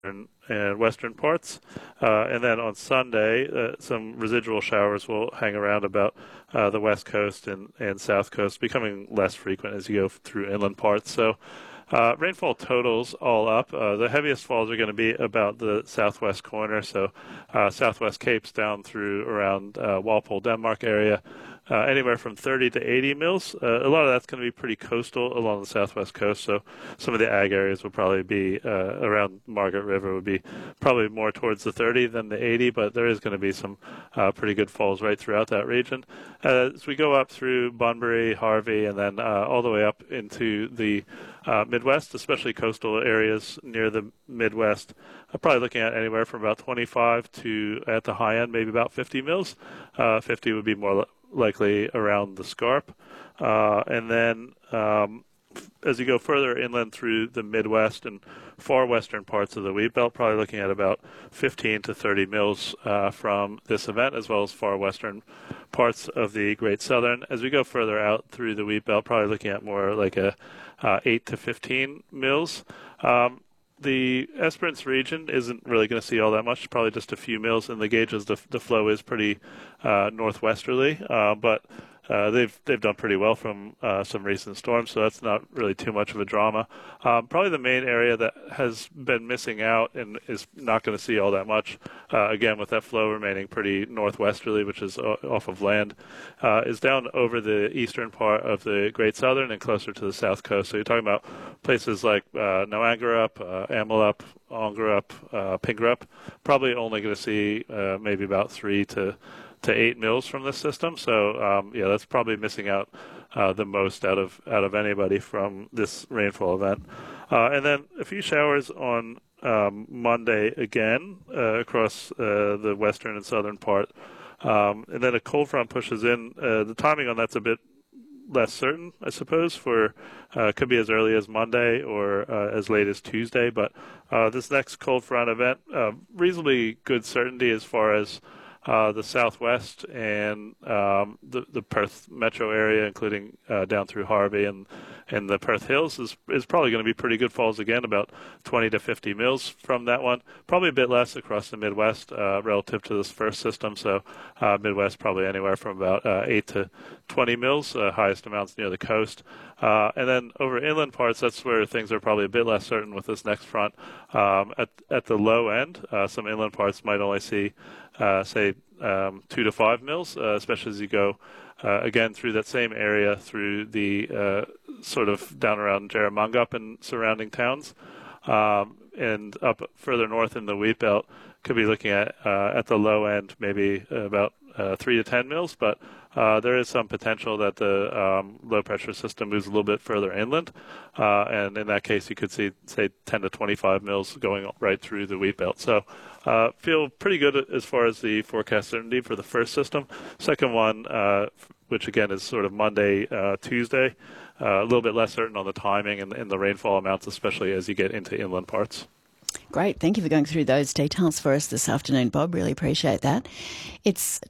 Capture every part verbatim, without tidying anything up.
and, and western parts. Uh, and then on Sunday, uh, some residual showers will hang around about uh, the west coast and, and south coast, becoming less frequent as you go through inland parts. So uh, rainfall totals all up. Uh, the heaviest falls are going to be about the southwest corner, so uh, southwest Capes down through around uh, Walpole, Denmark area. Uh, anywhere from thirty to eighty mils. Uh, a lot of that's going to be pretty coastal along the southwest coast, so some of the ag areas will probably be uh, around Margaret River would be probably more towards the thirty than the eighty, but there is going to be some uh, pretty good falls right throughout that region. Uh, as we go up through Bunbury, Harvey, and then uh, all the way up into the uh, Midwest, especially coastal areas near the Midwest, I'm probably looking at anywhere from about twenty-five to, at the high end, maybe about fifty mils. Uh, fifty would be more likely around the Scarp. Uh, and then um, as you go further inland through the Midwest and far western parts of the wheat belt, probably looking at about fifteen to thirty mils uh, from this event, as well as far western parts of the Great Southern. As we go further out through the wheat belt, probably looking at more like a uh, eight to fifteen mils. Um, The Esperance region isn't really going to see all that much, probably just a few mils in the gauges. The, the flow is pretty uh, northwesterly, uh, but uh, they've they've done pretty well from uh, some recent storms, so that's not really too much of a drama. Um, probably the main area that has been missing out and is not going to see all that much, uh, again with that flow remaining pretty northwesterly, which is off of land, uh, is down over the eastern part of the Great Southern and closer to the south coast. So you're talking about places like uh, Noangarup, uh, Amelup, Ongarup, uh, Pingarup, probably only going to see uh, maybe about three to to eight mils from this system. So um, yeah, that's probably missing out uh, the most out of out of anybody from this rainfall event. Uh, and then a few showers on um, Monday again uh, across uh, the western and southern part. Um, and then a cold front pushes in. Uh, the timing on that's a bit less certain, I suppose, for uh, could be as early as Monday or uh, as late as Tuesday. But uh, this next cold front event, uh, reasonably good certainty as far as uh, the southwest and um, the, the Perth metro area, including uh, down through Harvey and and the Perth Hills, is is probably going to be pretty good falls again, about twenty to fifty mils from that one. Probably a bit less across the Midwest uh, relative to this first system. So uh, Midwest probably anywhere from about uh, eight to twenty mils, uh, highest amounts near the coast. Uh, and then over inland parts, that's where things are probably a bit less certain with this next front. Um, at at the low end, uh, some inland parts might only see, uh, say, um, two to five mils, uh, especially as you go Uh, again, through that same area, through the uh, sort of down around Jarramungup and surrounding towns, um, and up further north in the wheat belt, could be looking at uh, at the low end maybe about uh, three to ten mils, but uh, there is some potential that the um, low pressure system moves a little bit further inland, uh, and in that case, you could see say ten to twenty-five mils going right through the wheat belt. So. Uh, feel pretty good as far as the forecast certainty for the first system. Second one, uh, which again is sort of Monday, uh, Tuesday, uh, a little bit less certain on the timing and, and the rainfall amounts, especially as you get into inland parts. Great. Thank you for going through those details for us this afternoon, Bob. Really appreciate that. It's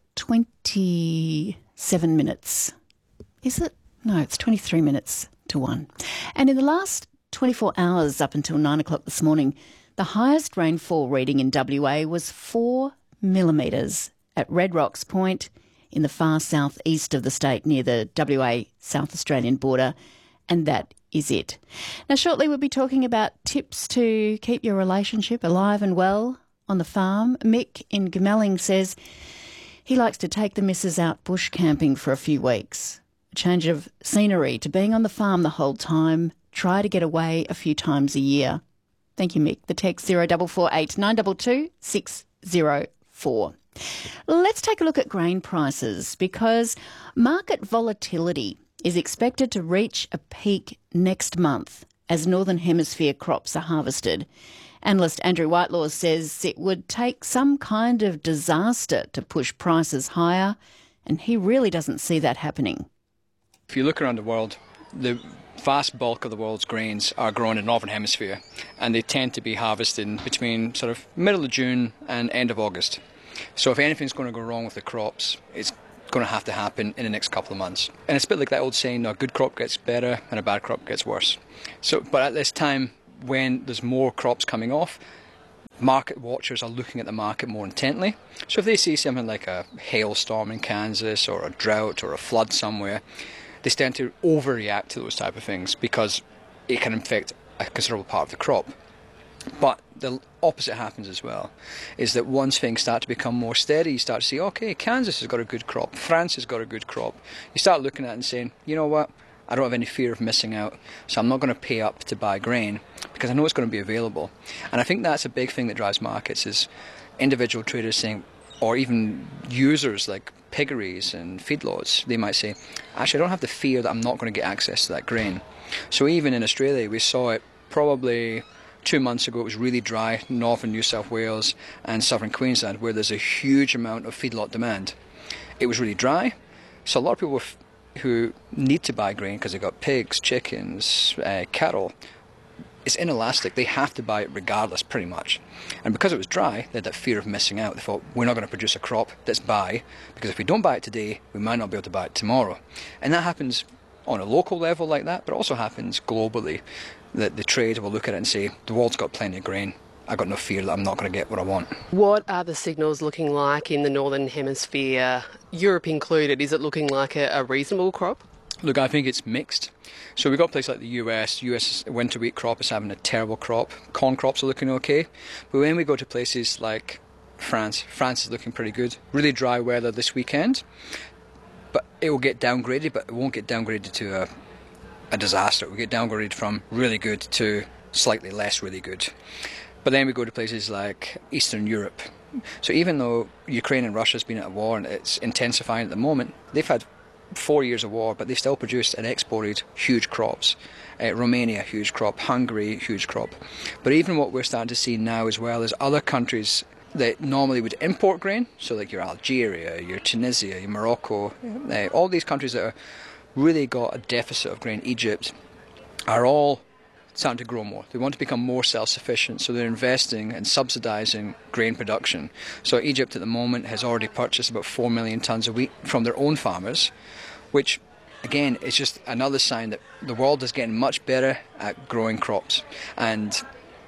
twenty-seven minutes. Is it? No, it's twenty-three minutes to one. And in the last twenty-four hours up until nine o'clock this morning, the highest rainfall reading in W A was four millimetres at Red Rocks Point in the far southeast of the state near the W A South Australian border, and that is it. Now, shortly we'll be talking about tips to keep your relationship alive and well on the farm. Mick in Gemelling says he likes to take the missus out bush camping for a few weeks. A change of scenery to being on the farm the whole time. Try to get away a few times a year. Thank you, Mick. The text zero four four eight nine two two six zero four. Let's take a look at grain prices because market volatility is expected to reach a peak next month as Northern Hemisphere crops are harvested. Analyst Andrew Whitelaw says it would take some kind of disaster to push prices higher, and he really doesn't see that happening. If you look around the world, the vast bulk of the world's grains are grown in the Northern Hemisphere, and they tend to be harvested between sort of middle of June and end of August. So if anything's going to go wrong with the crops, it's going to have to happen in the next couple of months. And it's a bit like that old saying, a good crop gets better and a bad crop gets worse. So, but at this time, when there's more crops coming off, market watchers are looking at the market more intently. So if they see something like a hailstorm in Kansas or a drought or a flood somewhere, they tend to overreact to those type of things because it can affect a considerable part of the crop. But the opposite happens as well, is that once things start to become more steady, you start to see, okay, Kansas has got a good crop, France has got a good crop. You start looking at it and saying, you know what, I don't have any fear of missing out, so I'm not going to pay up to buy grain because I know it's going to be available. And I think that's a big thing that drives markets, is individual traders saying, or even users like piggeries and feedlots, they might say, actually, I don't have the fear that I'm not going to get access to that grain. So even in Australia, we saw it probably two months ago. It was really dry, northern New South Wales and southern Queensland, where there's a huge amount of feedlot demand. It was really dry, so a lot of people f- who need to buy grain because they've got pigs, chickens, uh, cattle, it's inelastic. They have to buy it regardless, pretty much. And because it was dry, they had that fear of missing out. They thought, we're not going to produce a crop, let's buy, because if we don't buy it today, we might not be able to buy it tomorrow. And that happens on a local level like that, but it also happens globally, that the trade will look at it and say, the world's got plenty of grain, I've got no fear that I'm not going to get what I want. What are the signals looking like in the Northern Hemisphere, Europe included? Is it looking like a, a reasonable crop? Look, I think it's mixed. So we've got places like the U S. U S winter wheat crop is having a terrible crop. Corn crops are looking okay. But when we go to places like France, France is looking pretty good. Really dry weather this weekend. But it will get downgraded, but it won't get downgraded to a, a disaster. It will get downgraded from really good to slightly less really good. But then we go to places like Eastern Europe. So even though Ukraine and Russia has been at a war and it's intensifying at the moment, they've had four years of war, but they still produced and exported huge crops. Uh, Romania, huge crop. Hungary, huge crop. But even what we're starting to see now as well is other countries that normally would import grain, so like your Algeria, your Tunisia, your Morocco, uh, all these countries that are really got a deficit of grain, Egypt, are all starting to grow more. They want to become more self-sufficient, so they're investing and subsidising grain production. So Egypt at the moment has already purchased about four million tonnes of wheat from their own farmers, which again is just another sign that the world is getting much better at growing crops. And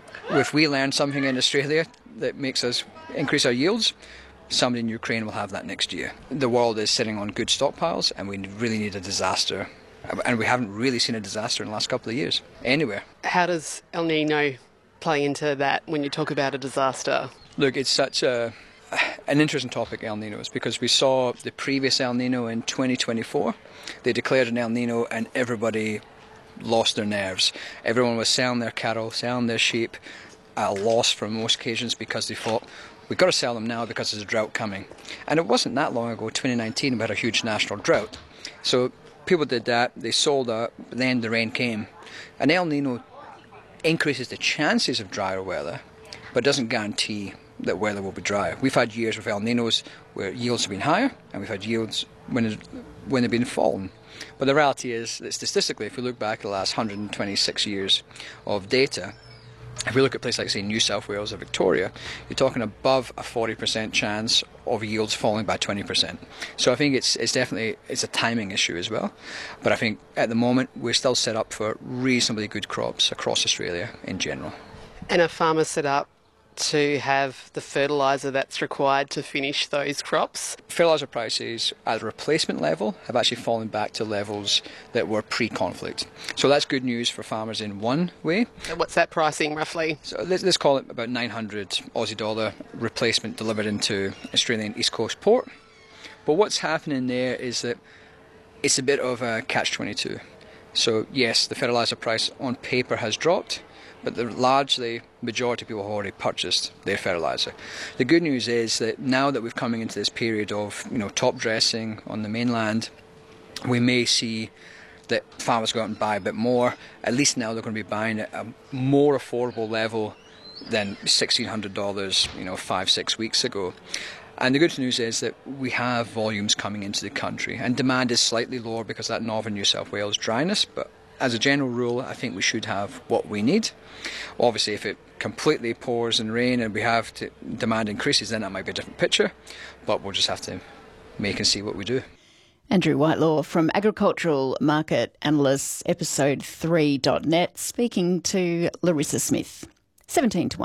if we learn something in Australia that makes us increase our yields, somebody in Ukraine will have that next year. The world is sitting on good stockpiles, and we really need a disaster. And we haven't really seen a disaster in the last couple of years, anywhere. How does El Nino play into that when you talk about a disaster? Look, it's such a an interesting topic, El Nino, is because we saw the previous El Nino in twenty twenty-four. They declared an El Nino and everybody lost their nerves. Everyone was selling their cattle, selling their sheep at a loss for most occasions because they thought, we've got to sell them now because there's a drought coming. And it wasn't that long ago, twenty nineteen, we had a huge national drought. So people did that, they sold out, but then the rain came. An El Nino increases the chances of drier weather, but doesn't guarantee that weather will be dry. We've had years with El Ninos where yields have been higher, and we've had yields when, when they've been falling. But the reality is that statistically, if we look back at the last one hundred twenty-six years of data, if we look at places like, say, New South Wales or Victoria, you're talking above a forty percent chance of yields falling by twenty percent. So I think it's it's definitely it's a timing issue as well. But I think at the moment we're still set up for reasonably good crops across Australia in general. And are farmers set up to have the fertiliser that's required to finish those crops? Fertiliser prices at a replacement level have actually fallen back to levels that were pre-conflict. So that's good news for farmers in one way. And what's that pricing roughly? So let's, let's call it about nine hundred Aussie dollar replacement delivered into Australian East Coast port. But what's happening there is that it's a bit of a catch twenty-two. So yes, the fertiliser price on paper has dropped, but the largely majority of people have already purchased their fertiliser. The good news is that now that we're coming into this period of, you know, top dressing on the mainland, we may see that farmers go out and buy a bit more. At least now they're going to be buying at a more affordable level than sixteen hundred dollars, you know, five, six weeks ago. And the good news is that we have volumes coming into the country, and demand is slightly lower because of that northern New South Wales dryness, but as a general rule, I think we should have what we need. Obviously, if it completely pours and rain and we have to, demand increases, then that might be a different picture. But we'll just have to make and see what we do. Andrew Whitelaw from Agricultural Market Analysts, episode three dot net, speaking to Larissa Smith. seventeen to one.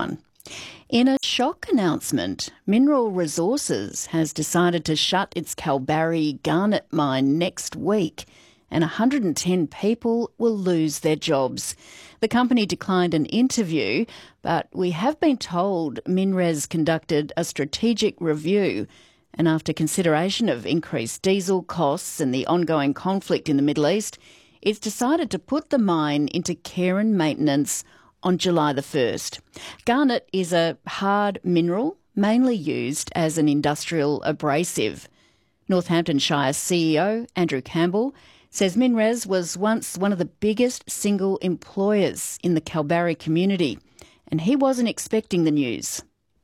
In a shock announcement, Mineral Resources has decided to shut its Kalbarri garnet mine next week, and one hundred ten people will lose their jobs. The company declined an interview, but we have been told MinRes conducted a strategic review, and after consideration of increased diesel costs and the ongoing conflict in the Middle East, it's decided to put the mine into care and maintenance on July the first. Garnet is a hard mineral, mainly used as an industrial abrasive. Northamptonshire C E O Andrew Campbell says MinRes was once one of the biggest single employers in the Kalbarri community, and he wasn't expecting the news.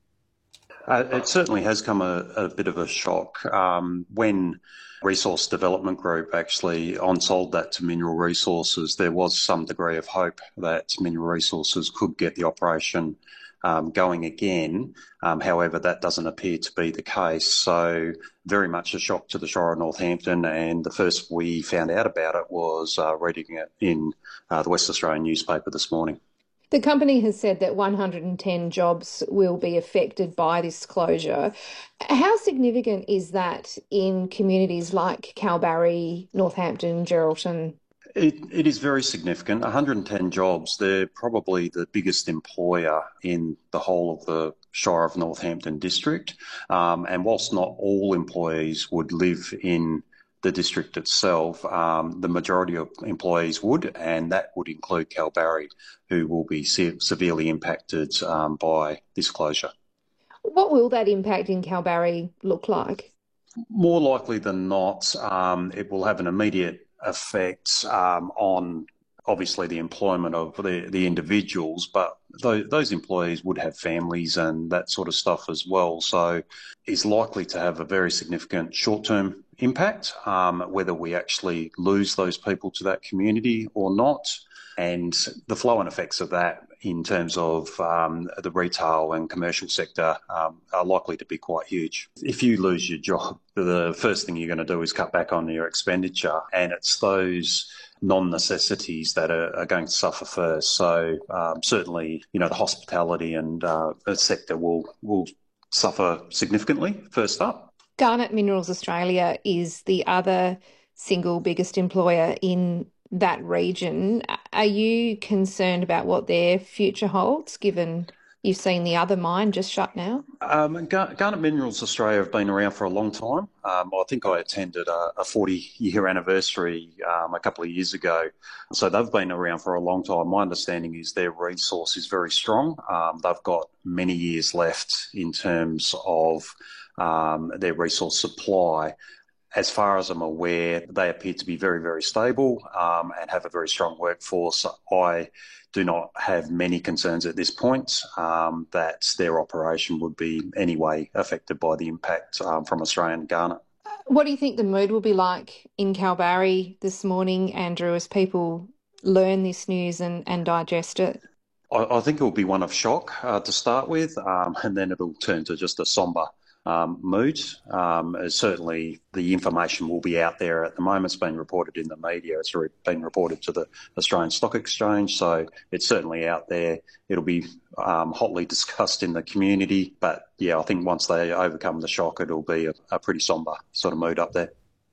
Uh, it certainly has come a, a bit of a shock. Um, when Resource Development Group actually on-sold that to Mineral Resources, there was some degree of hope that Mineral Resources could get the operation um, going again. Um, however, that doesn't appear to be the case. So very much a shock to the Shire of Northampton, and the first we found out about it was uh, reading it in uh, the West Australian newspaper this morning. The company has said that one hundred ten jobs will be affected by this closure. How significant is that in communities like Kalbarri, Northampton, Geraldton? It, it is very significant. one hundred ten jobs. They're probably the biggest employer in the whole of the Shire of Northampton district. Um, and whilst not all employees would live in the district itself, um, the majority of employees would, and that would include Kalbarri, who will be se- severely impacted um, by this closure. What will that impact in Kalbarri look like? More likely than not, um, it will have an immediate effect um, on obviously the employment of the, the individuals, but th- those employees would have families and that sort of stuff as well. So it's likely to have a very significant short-term impact, um, whether we actually lose those people to that community or not. And the flow-on effects of that in terms of um, the retail and commercial sector um, are likely to be quite huge. If you lose your job, the first thing you're going to do is cut back on your expenditure, and it's those non-necessities that are, are going to suffer first. So um, certainly, you know, the hospitality and uh, the sector will will suffer significantly first up. Garnet Minerals Australia is the other single biggest employer in that region. Are you concerned about what their future holds, given you've seen the other mine just shut now? Um, Gar- Garnet Minerals Australia have been around for a long time. Um, I think I attended a forty-year anniversary um, a couple of years ago. So they've been around for a long time. My understanding is their resource is very strong. Um, they've got many years left in terms of um, their resource supply. As far as I'm aware, they appear to be very, very stable um, and have a very strong workforce. I do not have many concerns at this point um, that their operation would be anyway affected by the impact um, from Australian garnet. What do you think the mood will be like in Kalbarri this morning, Andrew, as people learn this news and, and digest it? I, I think it will be one of shock uh, to start with, um, and then it'll turn to just a sombre Um, mood. Um, certainly the information will be out there at the moment. It's been reported in the media. It's been reported to the Australian Stock Exchange. So it's certainly out there. It'll be um, hotly discussed in the community. But yeah, I think once they overcome the shock, it'll be a, a pretty sombre sort of mood up there.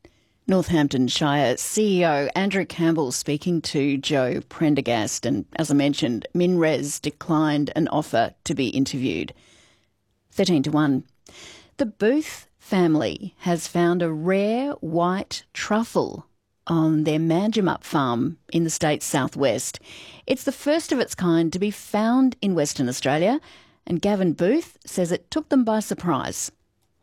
Northamptonshire C E O Andrew Campbell speaking to Joe Prendergast. And as I mentioned, MinRes declined an offer to be interviewed. thirteen to one. The Booth family has found a rare white truffle on their Manjimup farm in the state's southwest. It's the first of its kind to be found in Western Australia, and Gavin Booth says it took them by surprise.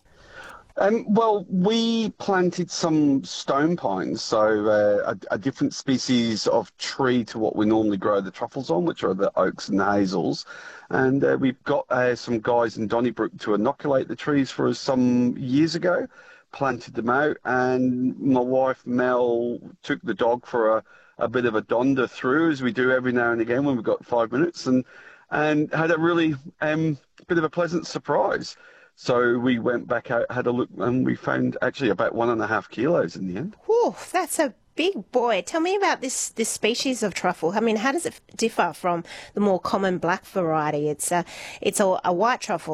Um, well, we planted some stone pines, so uh, a, a different species of tree to what we normally grow the truffles on, which are the oaks and the hazels. And uh, we've got uh, some guys in Donnybrook to inoculate the trees for us some years ago, planted them out, and my wife Mel took the dog for a, a bit of a donder through, as we do every now and again when we've got five minutes, and, and had a really um, bit of a pleasant surprise. So we went back out, had a look, and we found actually about one and a half kilos in the end. Whew, that's a big boy. Tell me about this this species of truffle. I mean, how does it differ from the more common black variety? It's a it's a, a white truffle.